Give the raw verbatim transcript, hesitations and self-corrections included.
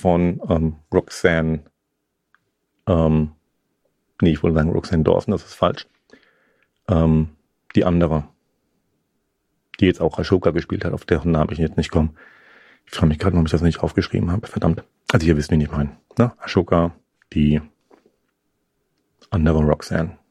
von ähm, Roxanne, ähm, nee, ich wollte sagen Roxanne Dawson, das ist falsch. Ähm, die andere, die jetzt auch Ashoka gespielt hat, auf deren Namen ich jetzt nicht komme. Ich frage mich gerade, warum ich das nicht aufgeschrieben habe. Verdammt. Also ihr wisst, wen ich meine. Ne? Ashoka, die andere Roxanne.